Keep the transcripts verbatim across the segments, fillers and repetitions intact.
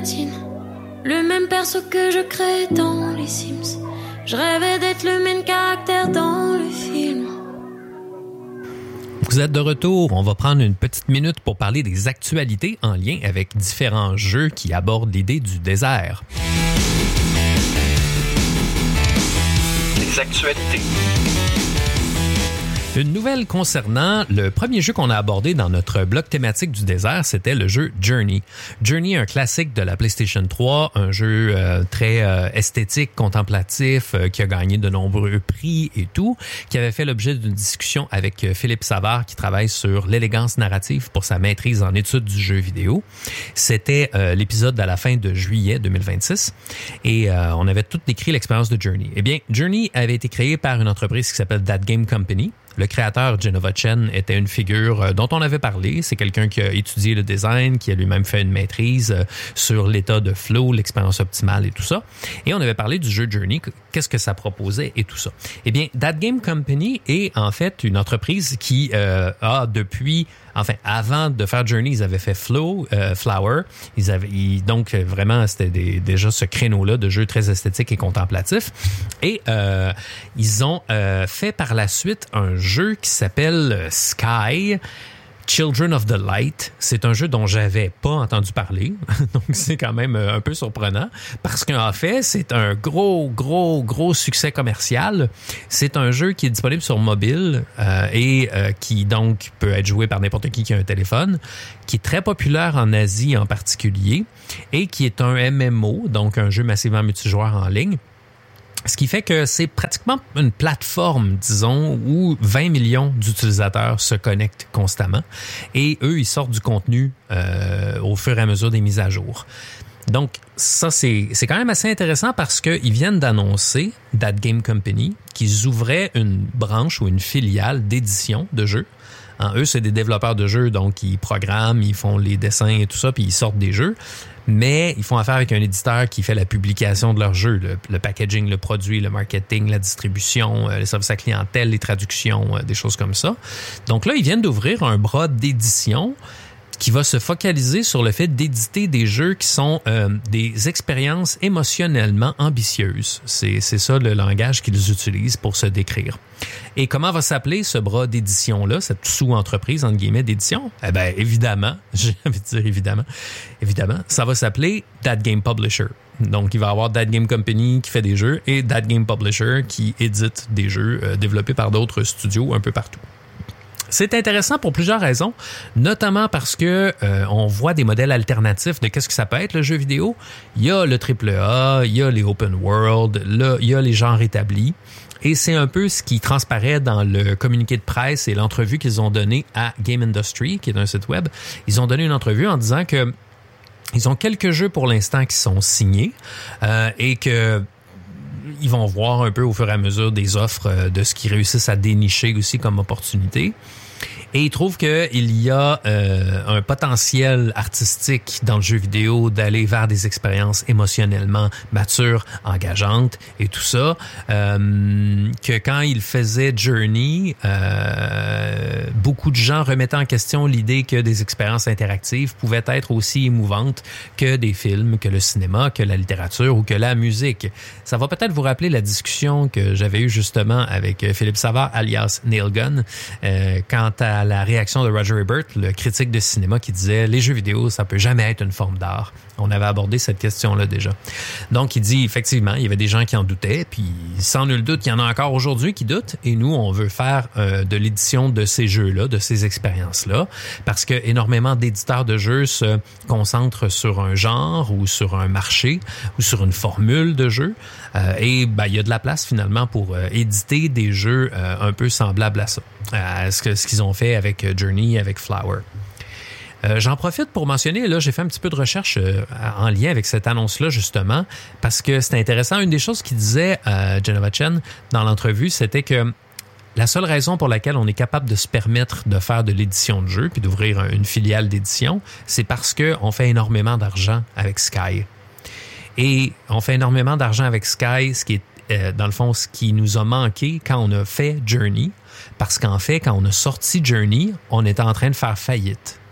platine. Le même perso que je crée dans les Sims. Je rêvais d'être le même caractère dans le film. Vous êtes de retour. On va prendre une petite minute pour parler des actualités en lien avec différents jeux qui abordent l'idée du désert. Les actualités. Une nouvelle concernant le premier jeu qu'on a abordé dans notre bloc thématique du désert, c'était le jeu Journey. Journey, un classique de la PlayStation trois, un jeu euh, très euh, esthétique, contemplatif, euh, qui a gagné de nombreux prix et tout, qui avait fait l'objet d'une discussion avec euh, Philippe Savard, qui travaille sur l'élégance narrative pour sa maîtrise en études du jeu vidéo. C'était euh, l'épisode à la fin de juillet deux mille vingt-six et euh, on avait tout décrit l'expérience de Journey. Eh bien, Journey avait été créé par une entreprise qui s'appelle That Game Company. Le créateur, Jenova Chen, était une figure dont on avait parlé. C'est quelqu'un qui a étudié le design, qui a lui-même fait une maîtrise sur l'état de flow, l'expérience optimale et tout ça. Et on avait parlé du jeu Journey, qu'est-ce que ça proposait et tout ça. Eh bien, That Game Company est en fait une entreprise qui euh, a depuis... Enfin, avant de faire Journey, ils avaient fait Flow, euh, Flower. Ils avaient, ils, donc, vraiment, c'était des, déjà ce créneau-là de jeux très esthétiques et contemplatifs. Et euh, ils ont euh, fait par la suite un jeu qui s'appelle Sky, Children of the Light. C'est un jeu dont j'avais pas entendu parler, donc c'est quand même un peu surprenant parce qu'en fait, c'est un gros, gros, gros succès commercial. C'est un jeu qui est disponible sur mobile euh, et euh, qui donc peut être joué par n'importe qui qui a un téléphone, qui est très populaire en Asie en particulier et qui est un M M O, donc un jeu massivement multijoueur en ligne. Ce qui fait que c'est pratiquement une plateforme, disons, où vingt millions d'utilisateurs se connectent constamment. Et eux, ils sortent du contenu euh, au fur et à mesure des mises à jour. Donc, ça, c'est, c'est quand même assez intéressant parce qu'ils viennent d'annoncer, That Game Company, qu'ils ouvraient une branche ou une filiale d'édition de jeux. En eux, c'est des développeurs de jeux, donc ils programment, ils font les dessins et tout ça, puis ils sortent des jeux. Mais ils font affaire avec un éditeur qui fait la publication de leurs jeux, le, le packaging, le produit, le marketing, la distribution, euh, les services à clientèle, les traductions, euh, des choses comme ça. Donc là, ils viennent d'ouvrir un bras d'édition qui va se focaliser sur le fait d'éditer des jeux qui sont euh, des expériences émotionnellement ambitieuses. C'est, c'est ça le langage qu'ils utilisent pour se décrire. Et comment va s'appeler ce bras d'édition-là, cette sous-entreprise, entre guillemets, d'édition? Eh bien, évidemment, j'ai envie de dire évidemment, évidemment, ça va s'appeler That Game Publisher. Donc, il va y avoir That Game Company qui fait des jeux et That Game Publisher qui édite des jeux euh, développés par d'autres studios un peu partout. C'est intéressant pour plusieurs raisons, notamment parce que euh, on voit des modèles alternatifs de qu'est-ce que ça peut être le jeu vidéo. Il y a le triple A, il y a les open world, là, il y a les genres établis. Et c'est un peu ce qui transparaît dans le communiqué de presse et l'entrevue qu'ils ont donné à Game Industry, qui est un site web. Ils ont donné une entrevue en disant que ils ont quelques jeux pour l'instant qui sont signés euh, et que ils vont voir un peu au fur et à mesure des offres de ce qu'ils réussissent à dénicher aussi comme opportunité. Et ils trouvent qu'il y a euh, un potentiel artistique dans le jeu vidéo d'aller vers des expériences émotionnellement matures, engageantes et tout ça. Euh, que quand ils faisaient Journey, euh, beaucoup de gens remettaient en question l'idée que des expériences interactives pouvaient être aussi émouvantes que des films, que le cinéma, que la littérature ou que la musique. Ça va peut-être vous rappeler la discussion que j'avais eue justement avec Philippe Savard, alias Neil Gunn, euh, quant à la réaction de Roger Ebert, le critique de cinéma, qui disait « Les jeux vidéo, ça peut jamais être une forme d'art ». On avait abordé cette question-là déjà. Donc, il dit effectivement, il y avait des gens qui en doutaient, puis sans nul doute, il y en a encore aujourd'hui qui doutent, et nous, on veut faire euh, de l'édition de ces jeux-là, de ces expériences-là, parce que énormément d'éditeurs de jeux se concentrent sur un genre ou sur un marché ou sur une formule de jeu, euh, et ben, il y a de la place finalement pour euh, éditer des jeux euh, un peu semblables à ça, à ce, que, ce qu'ils ont fait avec Journey, avec Flower. Euh, j'en profite pour mentionner, là, j'ai fait un petit peu de recherche euh, en lien avec cette annonce-là, justement, parce que c'était intéressant. Une des choses qu'il disait euh, Jenova Chen dans l'entrevue, c'était que la seule raison pour laquelle on est capable de se permettre de faire de l'édition de jeux puis d'ouvrir une filiale d'édition, c'est parce qu'on fait énormément d'argent avec Sky. Et on fait énormément d'argent avec Sky, ce qui est, euh, dans le fond, ce qui nous a manqué quand on a fait Journey, parce qu'en fait, quand on a sorti Journey, on était en train de faire faillite.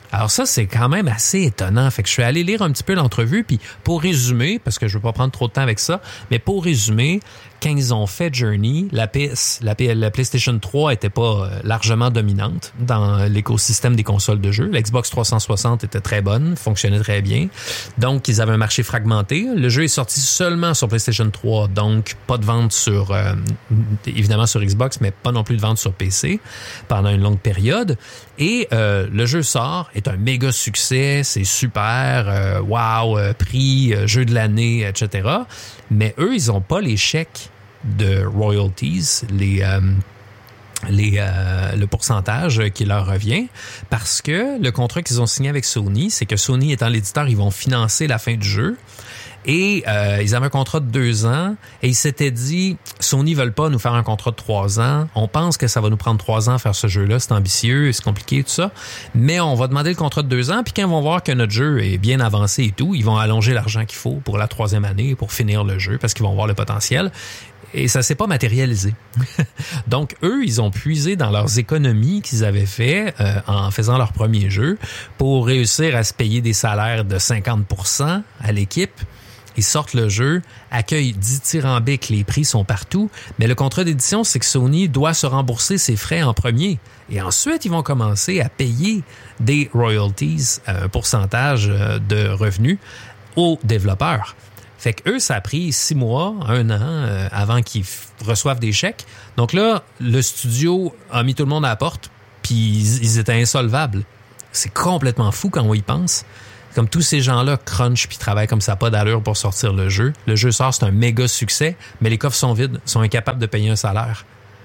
Alors ça, c'est quand même assez étonnant. Fait que je suis allé lire un petit peu l'entrevue, puis pour résumer, parce que je ne veux pas prendre trop de temps avec ça, mais pour résumer, quand ils ont fait Journey, la, P S, la, P, la PlayStation trois était pas largement dominante dans l'écosystème des consoles de jeux. La Xbox trois cent soixante était très bonne, fonctionnait très bien. Donc, ils avaient un marché fragmenté. Le jeu est sorti seulement sur PlayStation trois, donc pas de vente sur, euh, évidemment sur Xbox, mais pas non plus de vente sur P C pendant une longue période. Et euh, le jeu sort, est un méga succès, c'est super, euh, wow, euh, prix, euh, jeu de l'année, et cetera. Mais eux, ils ont pas les chèques de royalties, les, euh, les, euh, le pourcentage qui leur revient, parce que le contrat qu'ils ont signé avec Sony, c'est que Sony étant l'éditeur, ils vont financer la fin du jeu. Et euh, ils avaient un contrat de deux ans et ils s'étaient dit, Sony veulent pas nous faire un contrat de trois ans. On pense que ça va nous prendre trois ans à faire ce jeu-là. C'est ambitieux, c'est compliqué, tout ça. Mais on va demander le contrat de deux ans. Puis quand ils vont voir que notre jeu est bien avancé et tout, ils vont allonger l'argent qu'il faut pour la troisième année pour finir le jeu parce qu'ils vont voir le potentiel. Et ça s'est pas matérialisé. Donc, eux, ils ont puisé dans leurs économies qu'ils avaient fait euh, en faisant leur premier jeu pour réussir à se payer des salaires de cinquante pour cent à l'équipe. Ils sortent le jeu, accueillent dithyrambique, les prix sont partout, mais le contrat d'édition, c'est que Sony doit se rembourser ses frais en premier. Et ensuite, ils vont commencer à payer des royalties, un pourcentage de revenus aux développeurs. Fait que eux, ça a pris six mois, un an euh, avant qu'ils f- reçoivent des chèques. Donc là, le studio a mis tout le monde à la porte, puis ils, ils étaient insolvables. C'est complètement fou quand on y pense. Comme tous ces gens-là crunchent puis travaillent comme ça, pas d'allure pour sortir le jeu. Le jeu sort, c'est un méga succès, mais les coffres sont vides, sont incapables de payer un salaire.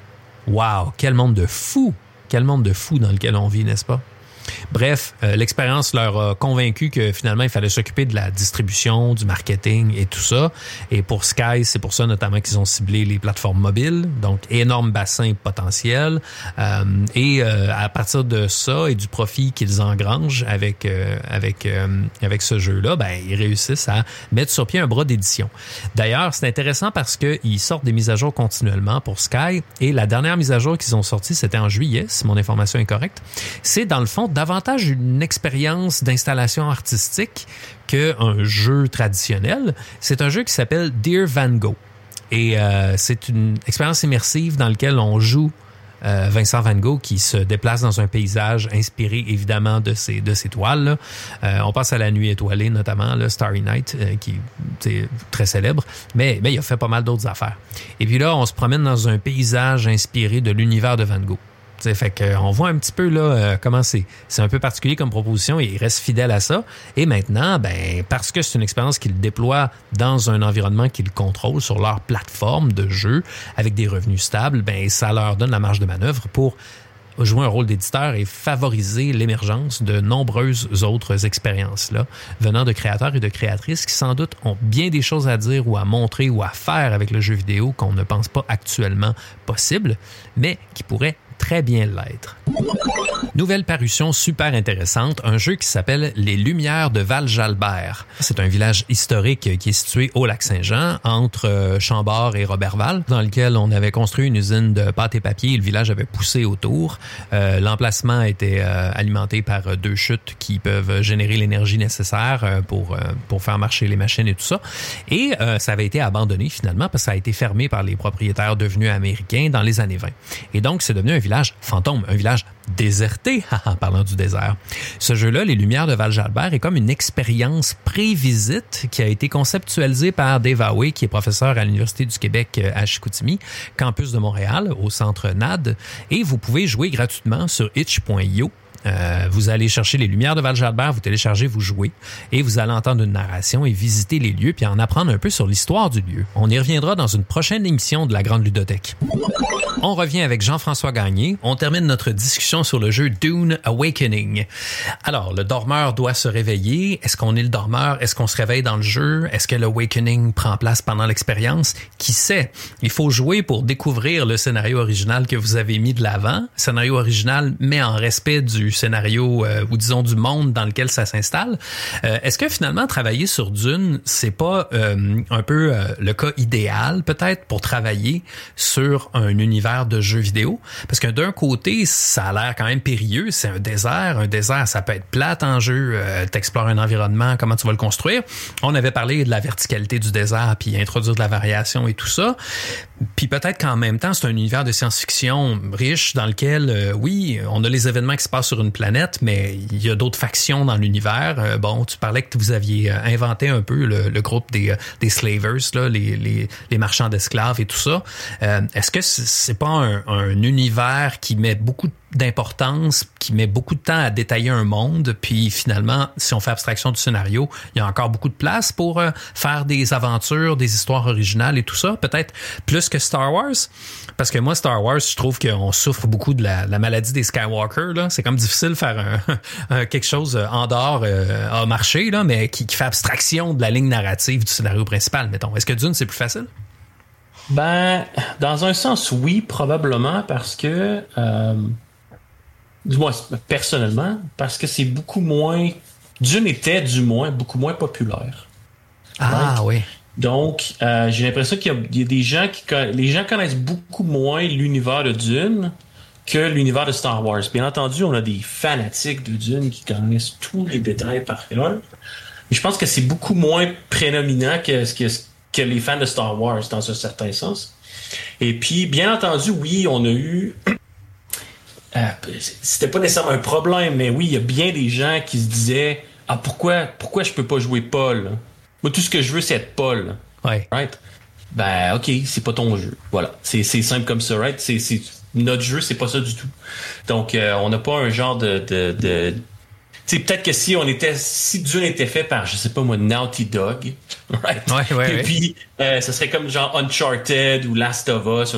Wow, quel monde de fou! Quel monde de fou dans lequel on vit, n'est-ce pas? Bref, euh, l'expérience leur a convaincu que finalement, il fallait s'occuper de la distribution, du marketing et tout ça. Et pour Sky, c'est pour ça notamment qu'ils ont ciblé les plateformes mobiles, donc énorme bassin potentiel. Euh, et euh, à partir de ça et du profit qu'ils engrangent avec euh, avec euh, avec ce jeu-là, ben ils réussissent à mettre sur pied un bras d'édition. D'ailleurs, c'est intéressant parce que ils sortent des mises à jour continuellement pour Sky. Et la dernière mise à jour qu'ils ont sortie, c'était en juillet, si mon information est correcte. C'est dans le fond davantage une expérience d'installation artistique qu'un jeu traditionnel. C'est un jeu qui s'appelle Dear Van Gogh. Et euh, c'est une expérience immersive dans laquelle on joue euh, Vincent Van Gogh qui se déplace dans un paysage inspiré évidemment de ses, de ses toiles. Euh, on passe à La Nuit étoilée notamment, là, Starry Night, euh, qui est très célèbre. Mais, mais il a fait pas mal d'autres affaires. Et puis là, on se promène dans un paysage inspiré de l'univers de Van Gogh. T'sais, fait qu'on voit un petit peu là euh, comment c'est. C'est un peu particulier comme proposition et il reste fidèle à ça. Et maintenant, ben parce que c'est une expérience qu'ils déploient dans un environnement qu'ils contrôlent sur leur plateforme de jeu avec des revenus stables, ben ça leur donne la marge de manœuvre pour jouer un rôle d'éditeur et favoriser l'émergence de nombreuses autres expériences là venant de créateurs et de créatrices qui sans doute ont bien des choses à dire ou à montrer ou à faire avec le jeu vidéo qu'on ne pense pas actuellement possible, mais qui pourraient très bien l'être. Nouvelle parution super intéressante, un jeu qui s'appelle Les Lumières de Val-Jalbert. C'est un village historique qui est situé au Lac-Saint-Jean, entre Chambord et Roberval, dans lequel on avait construit une usine de pâte et papier et le village avait poussé autour. Euh, l'emplacement était euh, alimenté par deux chutes qui peuvent générer l'énergie nécessaire euh, pour, euh, pour faire marcher les machines et tout ça. Et euh, ça avait été abandonné finalement parce que ça a été fermé par les propriétaires devenus américains dans les années vingt. Et donc, c'est devenu un village fantôme, un village déserté, en parlant du désert. Ce jeu-là, Les Lumières de Val-Jalbert, est comme une expérience pré-visite qui a été conceptualisée par Dave Howey, qui est professeur à l'Université du Québec à Chicoutimi, campus de Montréal, au centre N A D. Et vous pouvez jouer gratuitement sur itch point io. Euh, vous allez chercher Les Lumières de Val-Jalbert, vous téléchargez, vous jouez et vous allez entendre une narration et visiter les lieux puis en apprendre un peu sur l'histoire du lieu. On y reviendra dans une prochaine émission de la Grande Ludothèque. On revient avec Jean-François Gagné. On termine notre discussion sur le jeu Dune Awakening. Alors, le dormeur doit se réveiller. Est-ce qu'on est le dormeur? Est-ce qu'on se réveille dans le jeu? Est-ce que l'Awakening prend place pendant l'expérience? Qui sait? Il faut jouer pour découvrir le scénario original que vous avez mis de l'avant. Le scénario original met en respect du scénario euh, ou disons du monde dans lequel ça s'installe. Euh, est-ce que finalement travailler sur Dune, c'est pas euh, un peu euh, le cas idéal peut-être pour travailler sur un univers univers de jeux vidéo. Parce que d'un côté, ça a l'air quand même périlleux. C'est un désert. Un désert, ça peut être plate en jeu. Euh, t'explores un environnement, comment tu vas le construire. On avait parlé de la verticalité du désert, puis introduire de la variation et tout ça. Puis peut-être qu'en même temps, c'est un univers de science-fiction riche dans lequel, euh, oui, on a les événements qui se passent sur une planète, mais il y a d'autres factions dans l'univers. Euh, bon, tu parlais que vous aviez inventé un peu le, le groupe des, des slavers, là, les, les, les marchands d'esclaves et tout ça. Euh, est-ce que c'est, c'est pas un, un univers qui met beaucoup d'importance, qui met beaucoup de temps à détailler un monde, puis finalement, si on fait abstraction du scénario, il y a encore beaucoup de place pour euh, faire des aventures, des histoires originales et tout ça, peut-être plus que Star Wars? Parce que moi, Star Wars, je trouve qu'on souffre beaucoup de la, la maladie des Skywalker, là. C'est comme difficile de faire un, un, quelque chose en dehors euh, à marcher, là, mais qui, qui fait abstraction de la ligne narrative du scénario principal, mettons. Est-ce que Dune, c'est plus facile? Ben, dans un sens, oui, probablement, parce que euh, du moins, personnellement, parce que c'est beaucoup moins... Dune était, du moins, beaucoup moins populaire. Ah, right? Oui. Donc, euh, j'ai l'impression qu'il y a, il y a des gens qui... Les gens connaissent beaucoup moins l'univers de Dune que l'univers de Star Wars. Bien entendu, on a des fanatiques de Dune qui connaissent tous les détails par cœur. Mais je pense que c'est beaucoup moins prédominant que, que, que les fans de Star Wars, dans un certain sens. Et puis, bien entendu, oui, on a eu... Euh, c'était pas nécessairement un problème, mais oui, il y a bien des gens qui se disaient « Ah, pourquoi, pourquoi je peux pas jouer Paul? Moi, tout ce que je veux, c'est être Paul. » Ouais. Right? Ben, OK, c'est pas ton jeu. Voilà. C'est, c'est simple comme ça, right? C'est, c'est, notre jeu, c'est pas ça du tout. Donc, euh, on n'a pas un genre de... de, de tu sais, peut-être que si on était... Si Dune était fait par, je sais pas moi, Naughty Dog, right? Ouais, ouais, Et ouais. puis, euh, ça serait comme genre Uncharted ou Last of Us,